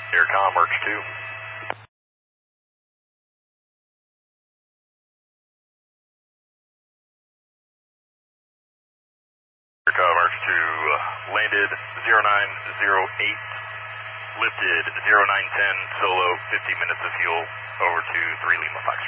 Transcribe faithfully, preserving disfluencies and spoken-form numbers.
Aircom, Arch two. Aircom, Arch two, uh, landed zero nine zero eight, lifted zero nine ten, solo, fifteen minutes of fuel, over to three Lima Fox.